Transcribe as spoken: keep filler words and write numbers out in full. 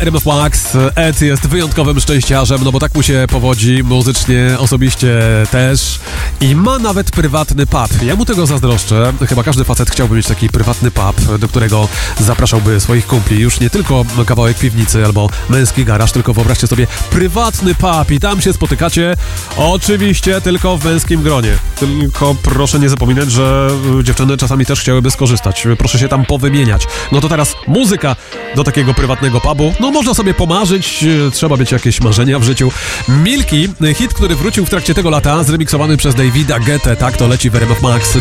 R M F Max. Ed jest wyjątkowym szczęściarzem, no bo tak mu się powodzi muzycznie, osobiście też. I ma nawet prywatny pub. Ja mu tego zazdroszczę. Chyba każdy facet chciałby mieć taki prywatny pub, do którego zapraszałby swoich kumpli. Już nie tylko kawałek piwnicy albo męski garaż, tylko wyobraźcie sobie prywatny pub i tam się spotykacie. Oczywiście tylko w męskim gronie. Tylko proszę nie zapominać, że dziewczyny czasami też chciałyby skorzystać. Proszę się tam powymieniać. No to teraz muzyka do takiego prywatnego pubu. No można sobie pomarzyć, trzeba mieć jakieś marzenia w życiu. Milki, hit, który wrócił w trakcie tego lata, zremiksowany przez Davida Guettę. Tak, to leci w R M F Max.